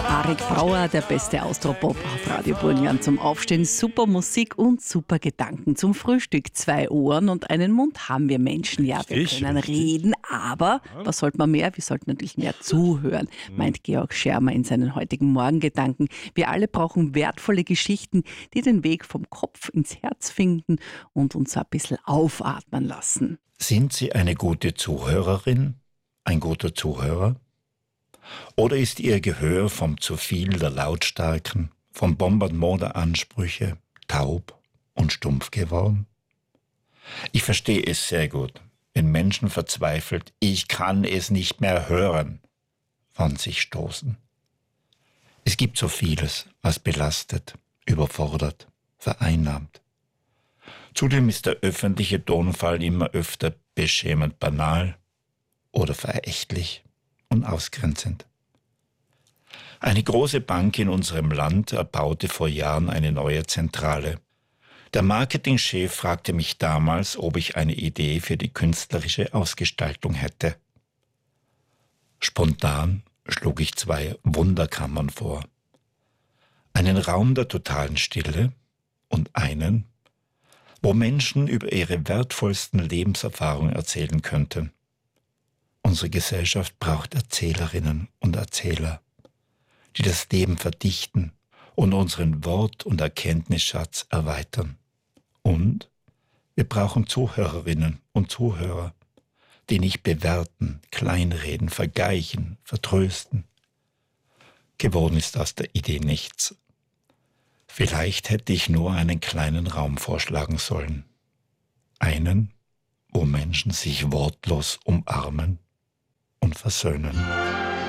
Arik Brauer, der beste Austropop auf Radio Burgenland zum Aufstehen. Super Musik und super Gedanken zum Frühstück. 2 Ohren und einen Mund haben wir Menschen. Ja, wir können reden, aber was sollte man mehr? Wir sollten natürlich mehr zuhören, meint Georg Schermer in seinen heutigen Morgengedanken. Wir alle brauchen wertvolle Geschichten, die den Weg vom Kopf ins Herz finden und uns ein bisschen aufatmen lassen. Sind Sie eine gute Zuhörerin? Ein guter Zuhörer? Oder ist Ihr Gehör vom zu viel der Lautstärken, vom Bombardement der Ansprüche taub und stumpf geworden? Ich verstehe es sehr gut, wenn Menschen verzweifelt, ich kann es nicht mehr hören, von sich stoßen. Es gibt so vieles, was belastet, überfordert, vereinnahmt. Zudem ist der öffentliche Tonfall immer öfter beschämend banal oder verächtlich und ausgrenzend. Eine große Bank in unserem Land erbaute vor Jahren eine neue Zentrale. Der Marketingchef fragte mich damals, ob ich eine Idee für die künstlerische Ausgestaltung hätte. Spontan schlug ich 2 Wunderkammern vor. Einen Raum der totalen Stille und einen, wo Menschen über ihre wertvollsten Lebenserfahrungen erzählen könnten. Unsere Gesellschaft braucht Erzählerinnen und Erzähler, die das Leben verdichten und unseren Wort- und Erkenntnisschatz erweitern. Und wir brauchen Zuhörerinnen und Zuhörer, die nicht bewerten, kleinreden, vergleichen, vertrösten. Geworden ist aus der Idee nichts. Vielleicht hätte ich nur einen kleinen Raum vorschlagen sollen. Einen, wo Menschen sich wortlos umarmen und versöhnen.